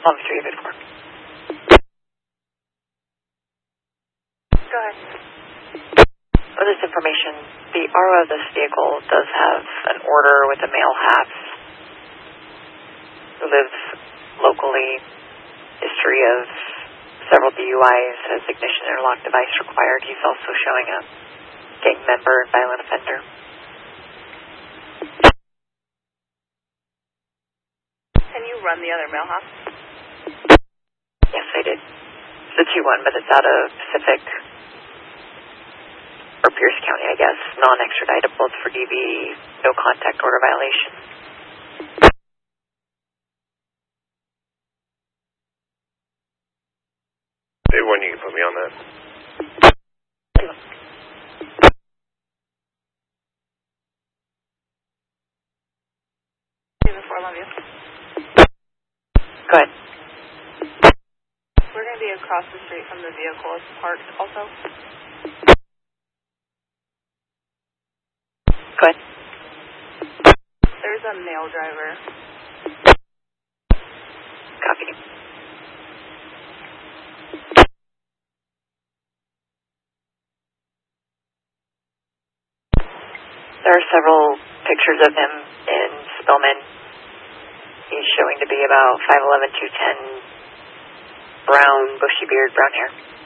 Long Street of Bidcore. Go ahead. For this information, the RO of this vehicle does have an order with a male HAPS who lives locally, history of several DUIs, has ignition interlock device required. He's also showing a gang member and violent offender. Can you run the other mail, huh? Yes, I did. It's the 2-1, but it's out of Pacific, or Pierce County, I guess. Non-extraditable. It's for DV, no contact order violation. Day 1, you can put me on that. Before I love you. Go ahead. We're going to be across the street from the vehicle. It's parked also. Go ahead. There's a male driver. Copy. There are several pictures of him in Spillman. He's showing to be about 5'11", 210, brown, bushy beard, brown hair.